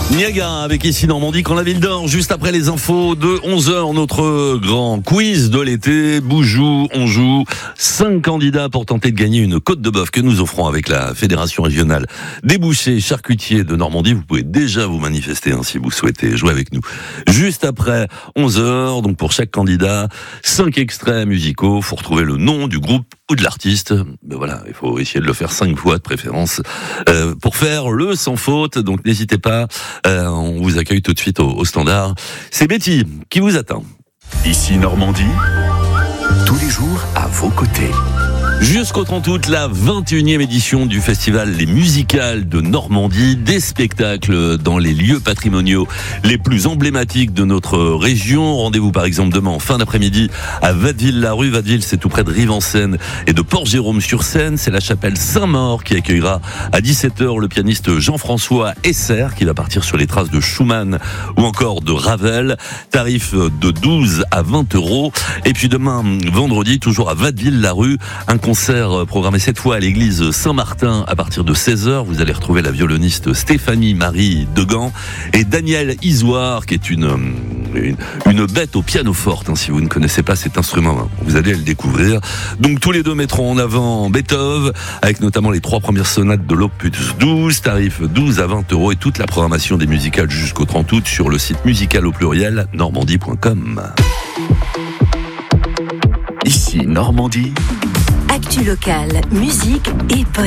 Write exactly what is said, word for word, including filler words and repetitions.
Niagara avec ici Normandie quand la ville dort. Juste après les infos de onze heures, notre grand quiz de l'été. Boujou, on joue. Cinq candidats pour tenter de gagner une côte de bœuf que nous offrons avec la Fédération régionale des bouchers charcutiers de Normandie. Vous pouvez déjà vous manifester hein, si vous souhaitez jouer avec nous. Juste après onze heures, donc pour chaque candidat, cinq extraits musicaux. Faut retrouver le nom du groupe ou de l'artiste. Ben voilà, il faut essayer de le faire cinq fois de préférence euh, pour faire le sans faute. Donc n'hésitez pas. Euh, on vous accueille tout de suite au, au standard. C'est Betty qui vous attend. Ici Normandie, tous les jours à vos côtés. Jusqu'au trente août, la vingt et unième édition du festival Les Musicales de Normandie, des spectacles dans les lieux patrimoniaux les plus emblématiques de notre région. Rendez-vous par exemple demain en fin d'après-midi à Watteville-la-Rue. Watteville, c'est tout près de Rive-en-Seine et de Port-Jérôme-sur-Seine. C'est la chapelle Saint-Maur qui accueillera à dix-sept heures le pianiste Jean-François Esser qui va partir sur les traces de Schumann ou encore de Ravel. Tarif de douze à vingt euros. Et puis demain, vendredi, toujours à Watteville-la-Rue, un concert programmé cette fois à l'église Saint-Martin à partir de seize heures. Vous allez retrouver la violoniste Stéphanie Marie Degan et Daniel Isoire qui est une, une, une bête au pianoforte. Hein, si vous ne connaissez pas cet instrument, hein, vous allez le découvrir. Donc tous les deux mettront en avant Beethoven avec notamment les trois premières sonates de l'opus douze, tarif douze à vingt euros et toute la programmation des musicales jusqu'au trente août sur le site musical au pluriel normandie point com. Ici Normandie. Actu locale, musique et podcast.